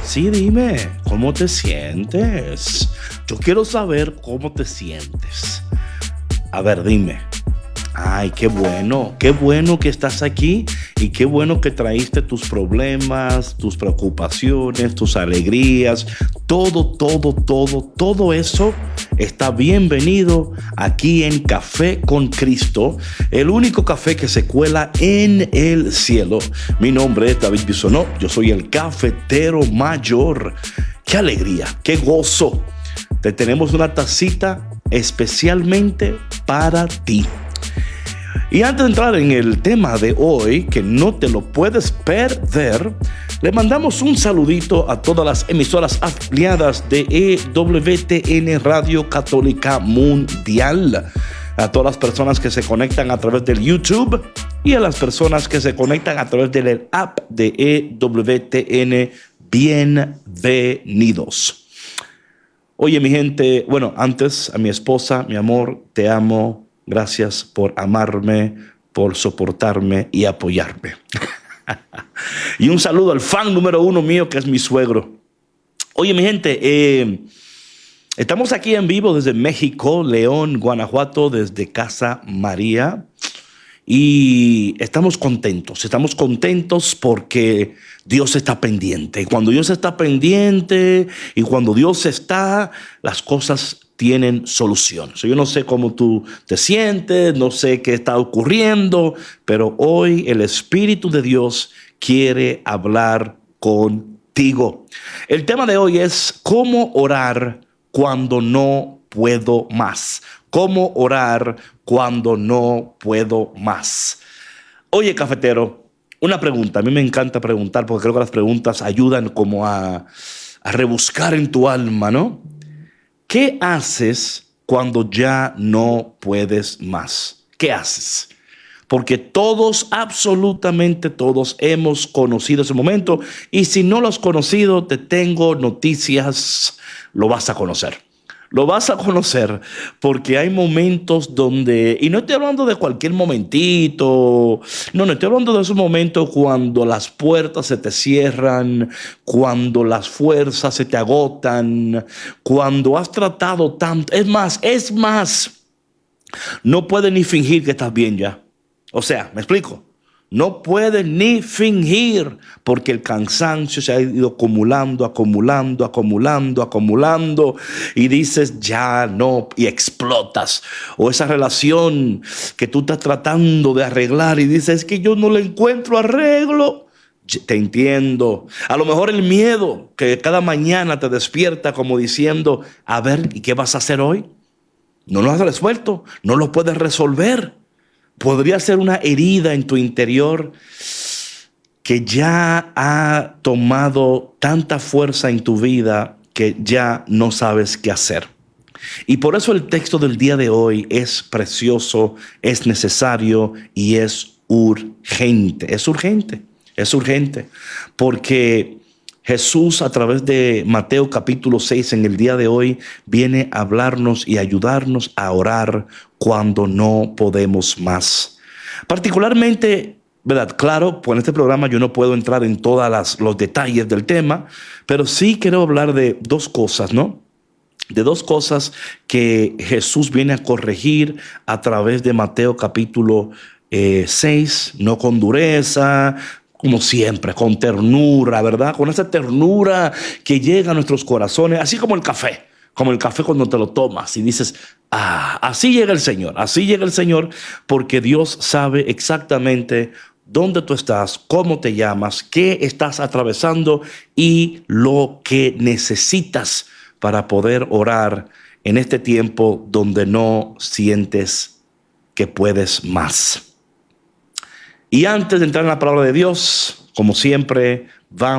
Sí, dime, ¿cómo te sientes? Yo quiero saber cómo te sientes. A ver, dime. Ay, qué bueno que estás aquí y qué bueno que traíste tus problemas, tus preocupaciones, tus alegrías, todo eso está bienvenido aquí en Café con Cristo, el único café que se cuela en el cielo. Mi nombre es David Bisonó, yo soy el cafetero mayor. Qué alegría, qué gozo. Te tenemos una tacita especialmente para ti. Y antes de entrar en el tema de hoy, que no te lo puedes perder, le mandamos un saludito a todas las emisoras afiliadas de EWTN Radio Católica Mundial, a todas las personas que se conectan a través del YouTube y a las personas que se conectan a través del app de EWTN. Bienvenidos. Oye, mi gente, bueno, antes a mi esposa, mi amor, te amo. Gracias por amarme, por soportarme y apoyarme. Y un saludo al fan número 1 mío, que es mi suegro. Oye, mi gente, estamos aquí en vivo desde México, León, Guanajuato, desde Casa María. Y estamos contentos porque Dios está pendiente. Y cuando Dios está pendiente y cuando Dios está, las cosas tienen solución. Yo no sé cómo tú te sientes, no sé qué está ocurriendo, pero hoy el Espíritu de Dios quiere hablar contigo. El tema de hoy es cómo orar cuando no puedo más. Cómo orar cuando no puedo más. Oye, cafetero, una pregunta. A mí me encanta preguntar porque creo que las preguntas ayudan como a rebuscar en tu alma, ¿no? ¿Qué haces cuando ya no puedes más? ¿Qué haces? Porque todos, absolutamente todos, hemos conocido ese momento. Y si no lo has conocido, te tengo noticias. Lo vas a conocer. Lo vas a conocer porque hay momentos donde, y no estoy hablando de cualquier momentito, no estoy hablando de esos momentos cuando las puertas se te cierran, cuando las fuerzas se te agotan, cuando has tratado tanto, es más, no puedes ni fingir que estás bien ya. O sea, ¿me explico? No puedes ni fingir porque el cansancio se ha ido acumulando y dices ya no y explotas. O esa relación que tú estás tratando de arreglar y dices es que yo no le encuentro arreglo. Te entiendo. A lo mejor el miedo que cada mañana te despierta como diciendo a ver, ¿y qué vas a hacer hoy? No lo has resuelto, no lo puedes resolver. Podría ser una herida en tu interior que ya ha tomado tanta fuerza en tu vida que ya no sabes qué hacer. Y por eso el texto del día de hoy es precioso, es necesario y es urgente. Es urgente porque Jesús, a través de Mateo capítulo 6 en el día de hoy, viene a hablarnos y ayudarnos a orar cuando no podemos más. Particularmente, ¿verdad? Claro, pues en este programa yo no puedo entrar en todos los detalles del tema, pero sí quiero hablar de dos cosas, ¿no? De dos cosas que Jesús viene a corregir a través de Mateo capítulo 6, no con dureza, como siempre, con ternura, ¿verdad? Con esa ternura que llega a nuestros corazones, así como el café cuando te lo tomas y dices, así llega el Señor, porque Dios sabe exactamente dónde tú estás, cómo te llamas, qué estás atravesando y lo que necesitas para poder orar en este tiempo donde no sientes que puedes más. Y antes de entrar en la palabra de Dios, como siempre, vamos